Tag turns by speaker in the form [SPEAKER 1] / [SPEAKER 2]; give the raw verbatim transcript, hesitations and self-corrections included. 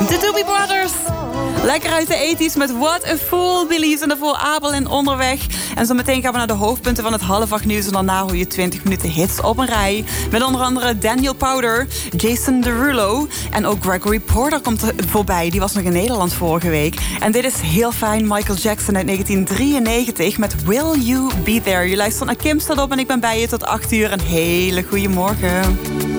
[SPEAKER 1] De Doobie Brothers. Lekker uit de eighties met What a Fool Believes. En daarvoor Abel en Onderweg. En zo meteen gaan we naar de hoofdpunten van het half acht nieuws. En daarna hoor je twintig minuten hits op een rij. Met onder andere Daniel Powder, Jason Derulo. En ook Gregory Porter komt er voorbij. Die was nog in Nederland vorige week. En dit is heel fijn. Michael Jackson uit negentien drieënnegentig met Will You Be There. Je luistert naar Kim staat op en ik ben bij je tot acht uur. Een hele goede morgen.